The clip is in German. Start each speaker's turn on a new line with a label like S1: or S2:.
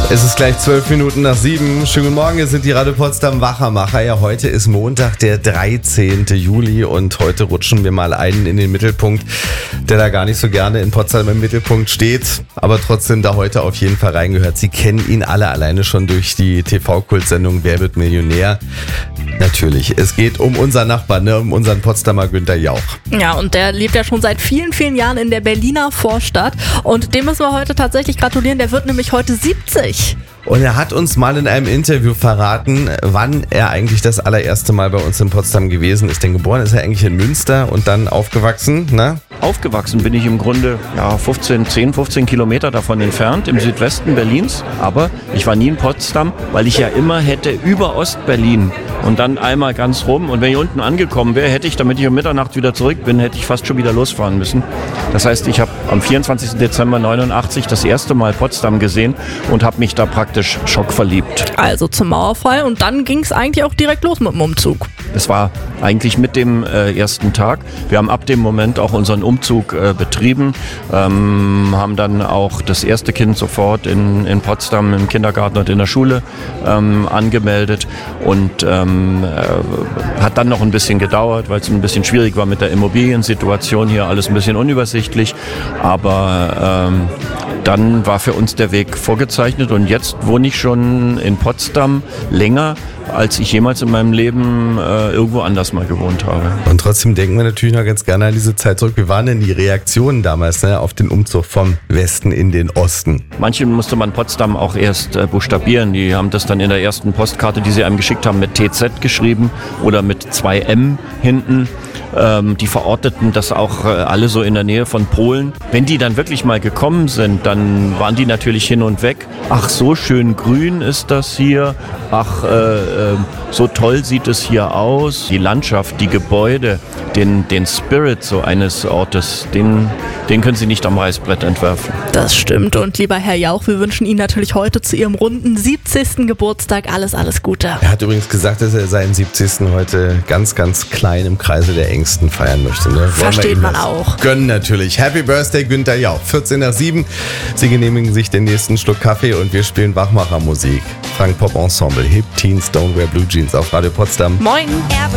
S1: Es ist gleich 7:12. Schönen guten Morgen, es sind die Radio Potsdam Wachermacher. Ja, heute ist Montag, der 13. Juli und heute rutschen wir mal einen in den Mittelpunkt, der da gar nicht so gerne in Potsdam im Mittelpunkt steht, aber trotzdem da heute auf jeden Fall reingehört. Sie kennen ihn alle alleine schon durch die TV-Kultsendung Wer wird Millionär? Natürlich, es geht um unseren Nachbarn, ne? Um unseren Potsdamer Günther Jauch.
S2: Ja, und der lebt ja schon seit vielen, vielen Jahren in der Berliner Vorstadt und dem müssen wir heute tatsächlich gratulieren, der wird nämlich heute 70.
S1: Und er hat uns mal in einem Interview verraten, wann er eigentlich das allererste Mal bei uns in Potsdam gewesen ist. Denn geboren ist er eigentlich in Münster und dann aufgewachsen, ne?
S3: Aufgewachsen bin ich im Grunde 10, 15 Kilometer davon entfernt, im Südwesten Berlins. Aber ich war nie in Potsdam, weil ich ja immer hätte über Ostberlin und dann einmal ganz rum. Und wenn ich unten angekommen wäre, hätte ich, damit ich um Mitternacht wieder zurück bin, hätte ich fast schon wieder losfahren müssen. Das heißt, ich habe am 24. Dezember 89 das erste Mal Potsdam gesehen und habe mich da praktisch schockverliebt.
S2: Also zum Mauerfall und dann ging es eigentlich auch direkt los mit dem Umzug.
S3: Es war eigentlich mit dem ersten Tag. Wir haben ab dem Moment auch unseren Umzug betrieben, haben dann auch das erste Kind sofort in Potsdam im Kindergarten und in der Schule angemeldet und hat dann noch ein bisschen gedauert, weil es ein bisschen schwierig war mit der Immobiliensituation hier, alles ein bisschen unübersichtlich, aber dann war für uns der Weg vorgezeichnet und jetzt wohne ich schon in Potsdam länger, als ich jemals in meinem Leben irgendwo anders mal gewohnt habe.
S1: Und trotzdem denken wir natürlich noch ganz gerne an diese Zeit zurück. Wie waren denn die Reaktionen damals, ne, auf den Umzug vom Westen in den Osten?
S3: Manchen musste man Potsdam auch erst buchstabieren. Die haben das dann in der ersten Postkarte, die sie einem geschickt haben, mit TZ geschrieben oder mit 2M hinten. Die verorteten das auch alle so in der Nähe von Polen. Wenn die dann wirklich mal gekommen sind, dann waren die natürlich hin und weg. Ach, so schön grün ist das hier. Ach, so toll sieht es hier aus. Die Landschaft, die Gebäude, den Spirit so eines Ortes, den können Sie nicht am Reißbrett entwerfen.
S2: Das stimmt und lieber Herr Jauch, wir wünschen Ihnen natürlich heute zu Ihrem runden 70. Geburtstag alles Gute.
S1: Er hat übrigens gesagt, dass er seinen 70. heute ganz, ganz klein im Kreise der Engsten feiern möchte. Ne?
S2: Versteht man auch.
S1: Gönnen natürlich. Happy Birthday Günther Jauch. 7:14. Sie genehmigen sich den nächsten Schluck Kaffee und wir spielen Wachmachermusik. Frank Pop Ensemble, Hip Teens Don't Wear Blue Jeans auf Radio Potsdam.
S2: Moin.